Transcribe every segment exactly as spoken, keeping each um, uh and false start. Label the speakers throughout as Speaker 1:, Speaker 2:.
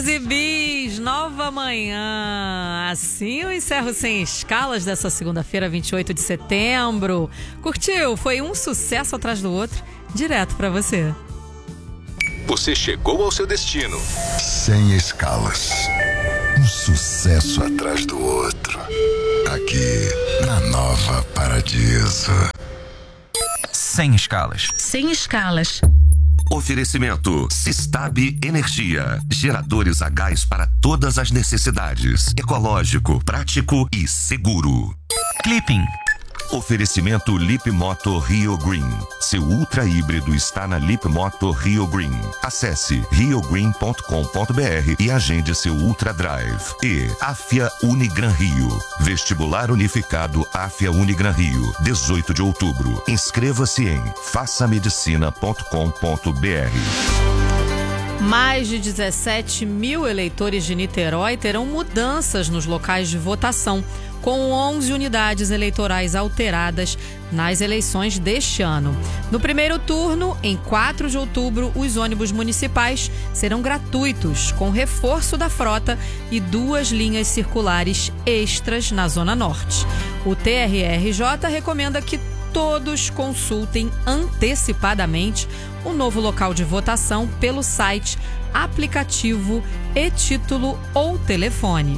Speaker 1: E bis, nova manhã. Assim eu encerro Sem Escalas dessa segunda-feira, vinte e oito de setembro. Curtiu? Foi um sucesso atrás do outro, direto pra você.
Speaker 2: Você chegou ao seu destino.
Speaker 3: Sem Escalas. Um sucesso atrás do outro. Aqui na Nova Paradiso.
Speaker 4: Sem Escalas.
Speaker 5: Sem Escalas.
Speaker 2: Oferecimento Sistab Energia. Geradores a gás para todas as necessidades. Ecológico, prático e seguro.
Speaker 4: Clipping.
Speaker 2: Oferecimento Lipmoto Rio Green. Seu ultra híbrido está na Lipmoto Rio Green. Acesse rio green ponto com ponto b r e agende seu Ultra Drive. E Afia Unigran Rio. Vestibular Unificado Afia Unigran Rio. dezoito de outubro. Inscreva-se em faça medicina ponto com ponto b r.
Speaker 1: Mais de dezessete mil eleitores de Niterói terão mudanças nos locais de votação, com onze unidades eleitorais alteradas nas eleições deste ano. No primeiro turno, em quatro de outubro, os ônibus municipais serão gratuitos, com reforço da frota e duas linhas circulares extras na Zona Norte. O T R R J recomenda que todos consultem antecipadamente o novo local de votação pelo site, aplicativo, e-título ou telefone.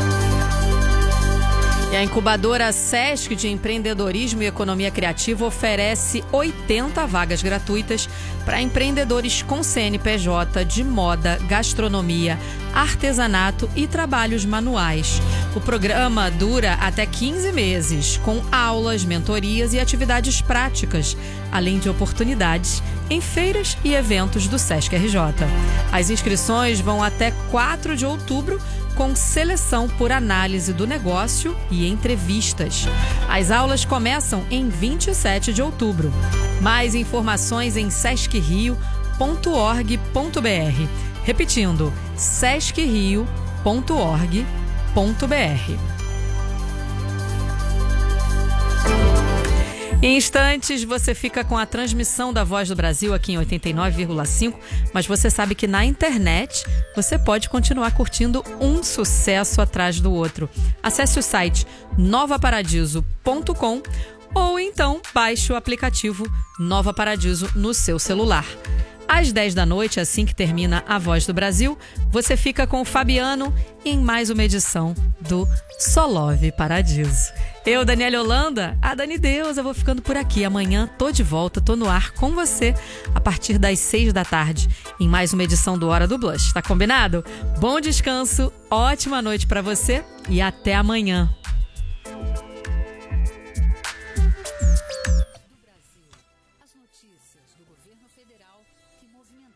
Speaker 1: E a incubadora Sesc de Empreendedorismo e Economia Criativa oferece oitenta vagas gratuitas para empreendedores com C N P J de moda, gastronomia, artesanato e trabalhos manuais. O programa dura até quinze meses, com aulas, mentorias e atividades práticas, além de oportunidades em feiras e eventos do Sesc R J. As inscrições vão até quatro de outubro, com seleção por análise do negócio e entrevistas. As aulas começam em vinte e sete de outubro. Mais informações em sesc rio ponto org ponto b r. Repetindo, sesc rio ponto org ponto b r. Em instantes, você fica com a transmissão da Voz do Brasil aqui em oitenta e nove vírgula cinco, mas você sabe que na internet você pode continuar curtindo um sucesso atrás do outro. Acesse o site nova paradiso ponto com ou então baixe o aplicativo Nova Paradiso no seu celular. Às dez da noite, assim que termina a Voz do Brasil, você fica com o Fabiano em mais uma edição do Solove Paradiso. Eu, Daniela Holanda, a Dani Deus, eu vou ficando por aqui. Amanhã tô de volta, tô no ar com você a partir das seis da tarde em mais uma edição do Hora do Blush. Tá combinado? Bom descanso, ótima noite pra você e até amanhã.
Speaker 5: As notícias do governo federal que movimentaram